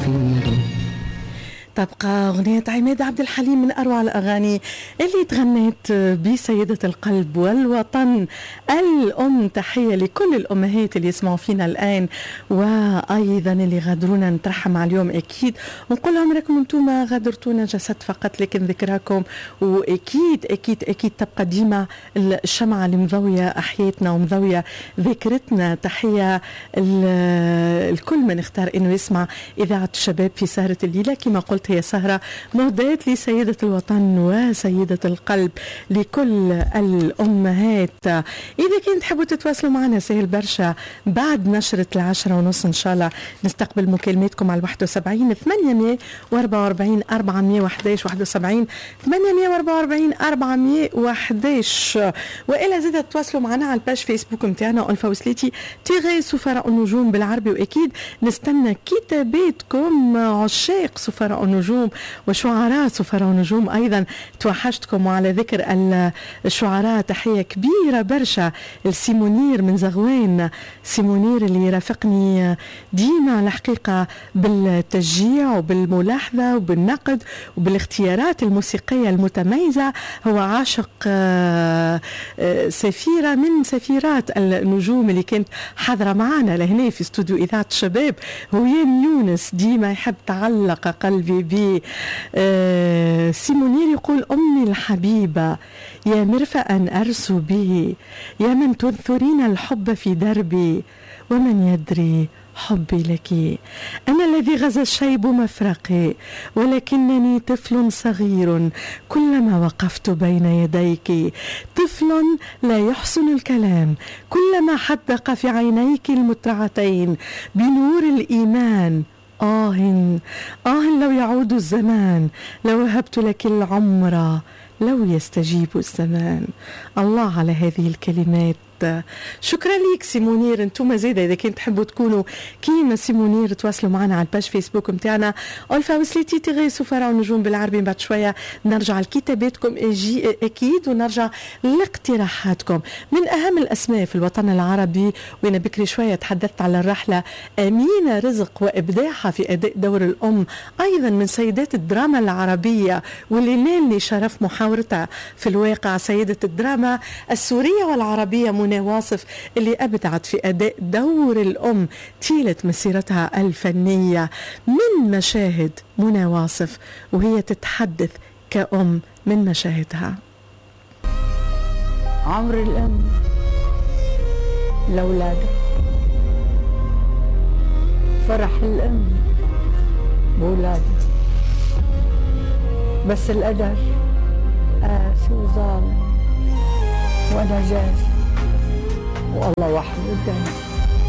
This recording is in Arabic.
تبقى أغنية عماد عبد الحليم من أروع الأغاني اللي تغنيت بسيدة القلب والوطن الأم. تحية لكل الأمهات اللي يسمعوا فينا الآن، وأيضا اللي غادرونا نترحم على اليوم أكيد ونقول لهم راكم أنتم غادرتونا جسد فقط لكن ذكراكم، وأكيد أكيد أكيد تبقى ديما الشمعة اللي مضوية أحياتنا ومضوية ذكرتنا. تحية الكل من اختار إنه يسمع إذاعة الشباب في سهرة الليلة. كما قلت هي سهرة مهداة لسيدة الوطن وسيدة القلب لكل الأمهات. إذا كنت تحبوا تتواصلوا معنا سهل برشا بعد نشرة 10:30 إن شاء الله نستقبل مكالماتكم على 71 844 411 71 844 411. وإلا زيادة تتواصلوا معنا على الباج فيسبوك متاعنا ألفا وسليتي تيغي سفراء النجوم بالعربي، وأكيد نستنى كتاباتكم عشاق سفراء النجوم وشعراء سفراء النجوم. أيضا توحشتكم، وعلى ذكر الشعراء تحية كبيرة برشا السيمونير من زغوان، سيمونير اللي يرافقني ديما الحقيقة بالتشجيع وبالملاحظة وبالنقد وبالاختيارات الموسيقية المتميزة. هو عاشق سفيرة من سفيرات النجوم اللي كانت حاضرة معنا لهنا في استوديو إذاعة الشباب، هو يونس. ديما يحب تعلق قلبي بي. سيمونير يقول: أمي الحبيبة يا مرفأ أرسو به، يا من تنثرين الحب في دربي، ومن يدري حبي لك. أنا الذي غزا الشيب مفرقي، ولكنني طفل صغير كلما وقفت بين يديك، طفل لا يحسن الكلام كلما حدق في عينيك المترعتين بنور الإيمان. لو يعود الزمان، لو وهبت لك العمر، لو يستجيب الزمان. الله على هذه الكلمات. شكرا ليك سيمونير. انتم زيادة إذا كنت تحبوا تكونوا كيما سيمونير تواصلوا معنا على الباج فيسبوك متاعنا ألفا وسليتي تيغي سفراء النجوم بالعربي. بعد شوية نرجع لكتاباتكم أكيد، ونرجع لاقتراحاتكم. من أهم الأسماء في الوطن العربي، وأنا بكري شوية تحدثت على الرحلة أمينة رزق وإبداعها في أداء دور الأم، أيضا من سيدات الدراما العربية واللي نالني شرف محاورتها في الواقع سيدة الدراما السورية والعربية منى واصف، اللي أبدعت في أداء دور الأم طيلة مسيرتها الفنية. من مشاهد منى واصف وهي تتحدث كأم من مشاهدها. عمر الأم لأولادها، فرح الأم بأولادها، بس القدر قاسي وظالم وأنا جاز، والله وحده قدامي.